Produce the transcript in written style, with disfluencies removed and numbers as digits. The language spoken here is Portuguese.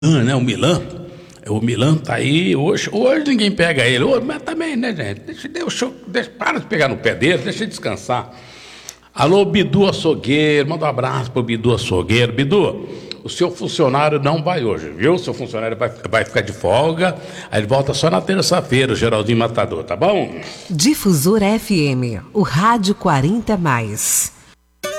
né? O Milan tá aí, hoje ninguém pega ele, mas também, né, gente? Para de pegar no pé dele, deixa ele descansar. Alô, Bidu Açougueiro, manda um abraço pro Bidu Açougueiro. Bidu, o seu funcionário não vai hoje, viu? O seu funcionário vai ficar de folga, aí ele volta só na terça-feira, o Geraldinho Matador, tá bom? Difusora FM, o rádio 40+.